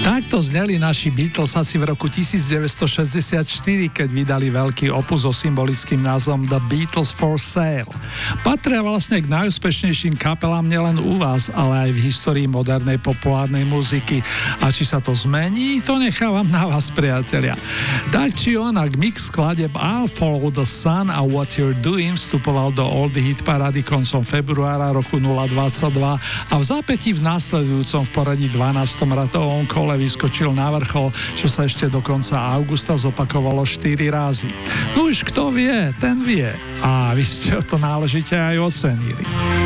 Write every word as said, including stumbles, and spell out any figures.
Takto zneli naši Beatles asi v roku devätnásťstošesťdesiatštyri, keď vydali veľký opus so symbolickým názvom The Beatles for Sale. Patria vlastne k najúspešnejším kapelám nielen u vás, ale aj v histórii modernej populárnej muziky. A či sa to zmení, to nechávam na vás, priatelia. Tak či onak, mix skladeb I'll Follow the Sun a What You're Doing vstupoval do Oldie Hit parády koncom februára roku nula dvadsaťdva a v zápätí v následujúcom v poradí dvanástom ratovom kole vyskočil na vrchol, čo sa ešte do konca augusta zopakovalo štyri razy. No už kto vie, ten vie. A vy ste to náležite aj ocenili.